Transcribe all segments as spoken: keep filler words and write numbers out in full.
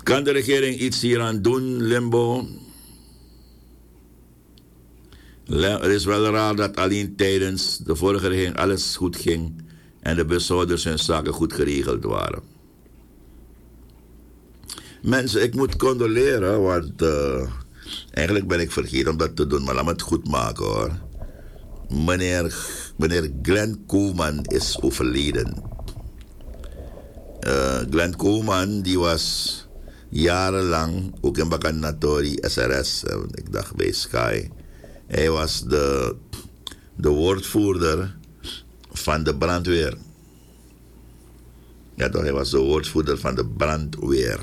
Kan de regering iets hieraan doen, Limbo? Het is wel raar dat alleen tijdens de vorige regering alles goed ging en de bezorgers hun zaken goed geregeld waren. Mensen, ik moet condoleren, want uh, eigenlijk ben ik vergeten om dat te doen, maar laat me het goed maken hoor. Meneer, meneer Glenn Koeman is overleden. Uh, Glenn Koeman die was jarenlang ook in Bakanatori S R S, uh, ik dacht bij Sky. Hij was de, de woordvoerder van de brandweer. Ja toch, hij was de woordvoerder van de brandweer.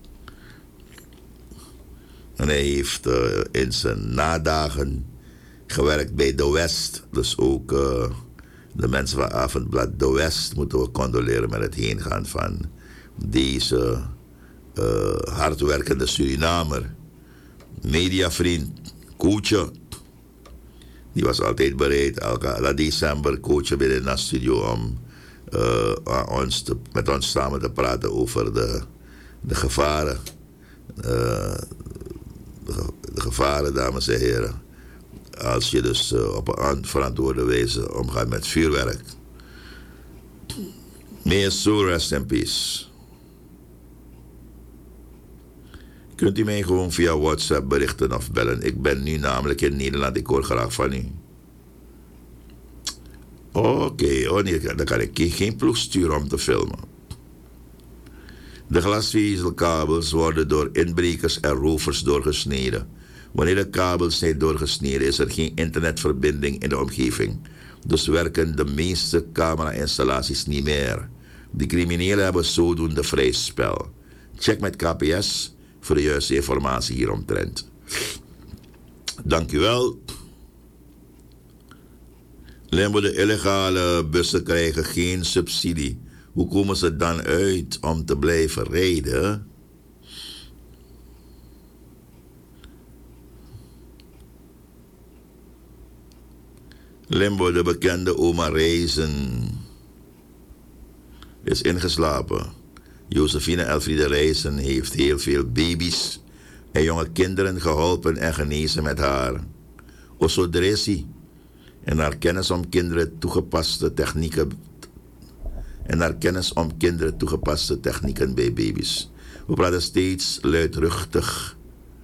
En hij heeft uh, in zijn nadagen gewerkt bij De West. Dus ook uh, de mensen van Avondblad De West moeten we condoleren met het heengaan van deze uh, hardwerkende Surinamer. Mediavriend, Koetje. Die was altijd bereid, elke december Koetje weer in de studio om uh, ons te, met ons samen te praten over de, de gevaren. Uh, de, de gevaren, dames en heren. Als je dus uh, op een onverantwoorde wijze omgaat met vuurwerk. May his soul rest in peace. Kunt u mij gewoon via WhatsApp berichten of bellen. Ik ben nu namelijk in Nederland. Ik hoor graag van u. Oké, okay. oh nee, dan kan ik geen ploeg sturen om te filmen. De glasvezelkabels worden door inbrekers en rovers doorgesneden. Wanneer de kabels zijn doorgesneden is er geen internetverbinding in de omgeving. Dus werken de meeste camera-installaties niet meer. De criminelen hebben zodoende vrij spel. Check met K P S voor de juiste informatie hieromtrent. Dank u wel. Limbo, de illegale bussen krijgen geen subsidie. Hoe komen ze dan uit om te blijven rijden? Limbo, de bekende oma Reizen, is ingeslapen. Josephine Elfriede Reizen heeft heel veel baby's en jonge kinderen geholpen en genezen met haar osodressie en haar kennis om kinderen toegepaste technieken en haar kennis om kinderen toegepaste technieken bij baby's. We praten steeds luidruchtig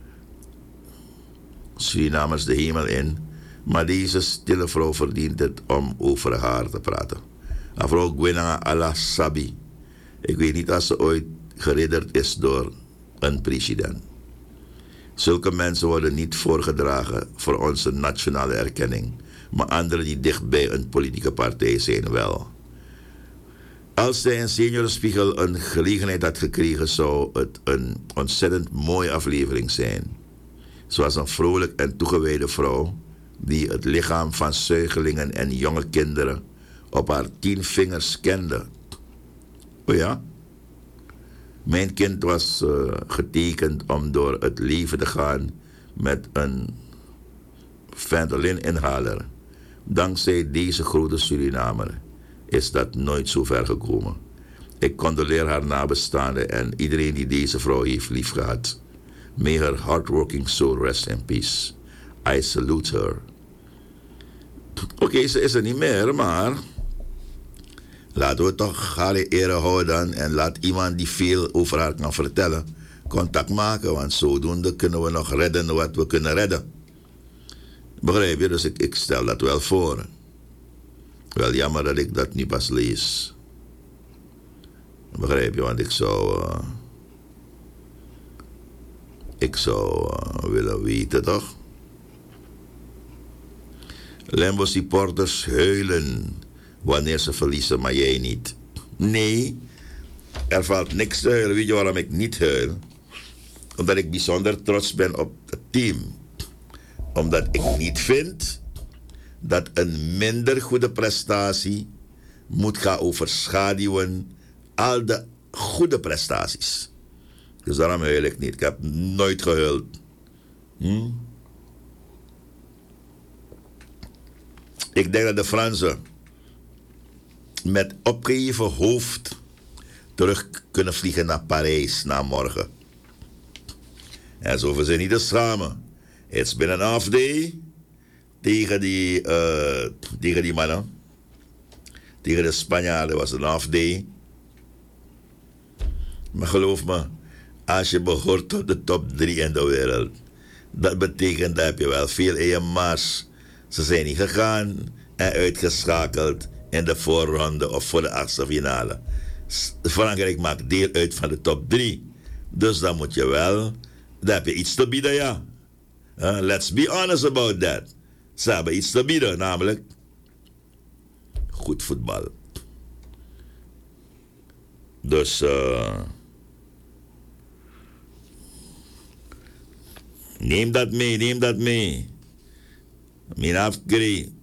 Surinamers de hemel in, maar deze stille vrouw verdient het om over haar te praten. Mevrouw Gwena Alasabi. Ik weet niet als ze ooit geridderd is door een president. Zulke mensen worden niet voorgedragen voor onze nationale erkenning, maar anderen die dicht bij een politieke partij zijn wel. Als zij in Seniorenspiegel een gelegenheid had gekregen, zou het een ontzettend mooie aflevering zijn. Zoals een vrolijk en toegewijde vrouw die het lichaam van zuigelingen en jonge kinderen op haar tien vingers kende. Oh ja? Mijn kind was uh, getekend om door het leven te gaan met een Fentanyl-inhaler. Dankzij deze grote Surinamer is dat nooit zo ver gekomen. Ik condoleer haar nabestaanden en iedereen die deze vrouw heeft liefgehad. May her hardworking soul rest in peace. I salute her. Oké, okay, ze is er niet meer, maar laten we toch haar ere houden en laat iemand die veel over haar kan vertellen contact maken, want zodoende kunnen we nog redden wat we kunnen redden. Begrijp je? Dus ik, ik stel dat wel voor. Wel jammer dat ik dat niet pas lees. Begrijp je? Want ik zou uh, ik zou uh, willen weten, toch? Limbo supporters huilen wanneer ze verliezen, maar jij niet. Nee, er valt niks te huilen. Weet je waarom ik niet huil? Omdat ik bijzonder trots ben op het team. Omdat ik niet vind dat een minder goede prestatie moet gaan overschaduwen al de goede prestaties. Dus daarom huil ik niet. Ik heb nooit gehuild. Hm? Ik denk dat de Fransen met opgeheven hoofd terug kunnen vliegen naar Parijs na morgen. En ze hoeven ze niet te schamen. It's been an off day tegen die, uh, tegen die mannen. Tegen de Spanjaarden was een off day. Maar geloof me, als je behoort tot de top drie in de wereld, dat betekent dat heb je wel veel in je mars. Ze zijn niet gegaan en uitgeschakeld in de voorronde of voor de achtste finale. Frankrijk maakt deel uit van de top drie. Dus dan moet je wel, dan heb je iets te bieden, ja. Uh, let's be honest about that. Ze hebben iets te bieden, namelijk goed voetbal. Dus uh, neem dat mee, neem dat mee. Mijn afkri,